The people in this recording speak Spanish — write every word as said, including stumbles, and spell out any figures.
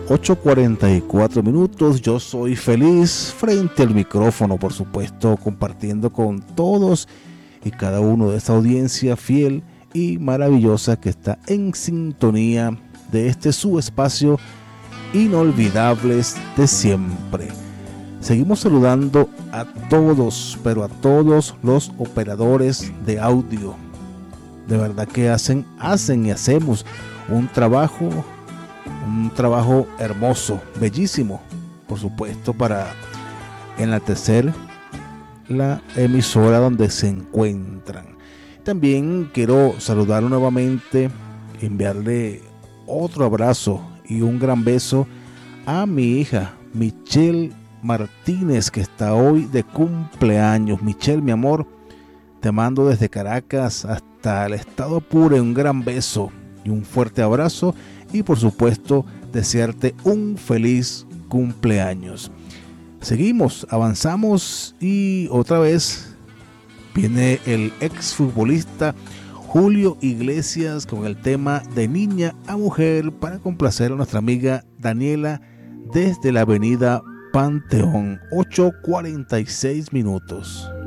ocho cuarenta y cuatro minutos, yo soy feliz frente al micrófono, por supuesto, compartiendo con todos y cada uno de esta audiencia fiel y maravillosa que está en sintonía de este su espacio Inolvidables de Siempre. Seguimos saludando a todos, pero a todos los operadores de audio. De verdad que hacen, hacen y hacemos un trabajo Un trabajo hermoso, bellísimo, por supuesto, para enaltecer la emisora donde se encuentran. También quiero saludar nuevamente, enviarle otro abrazo y un gran beso a mi hija, Michelle Martínez, que está hoy de cumpleaños. Michelle, mi amor, te mando desde Caracas hasta el estado Apure un gran beso y un fuerte abrazo. Y por supuesto, desearte un feliz cumpleaños. Seguimos, avanzamos y otra vez viene el exfutbolista Julio Iglesias con el tema de Niña a Mujer para complacer a nuestra amiga Daniela desde la avenida Panteón. Ocho cuarenta y seis minutos.